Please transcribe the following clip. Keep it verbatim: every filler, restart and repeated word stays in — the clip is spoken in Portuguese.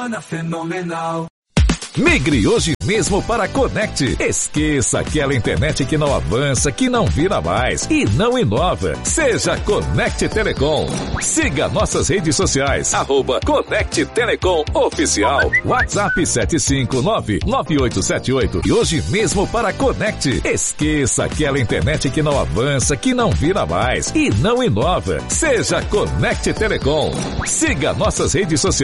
Fenomenal. Migre hoje mesmo para a Conect. Esqueça aquela internet que não avança, que não vira mais e não inova. Seja Conect Telecom. Siga nossas redes sociais, arroba Conect Telecom Oficial. WhatsApp sete cinco nove nove oito sete oito. E hoje mesmo para a Conect. Esqueça aquela internet que não avança, que não vira mais e não inova. Seja Conect Telecom. Siga nossas redes sociais.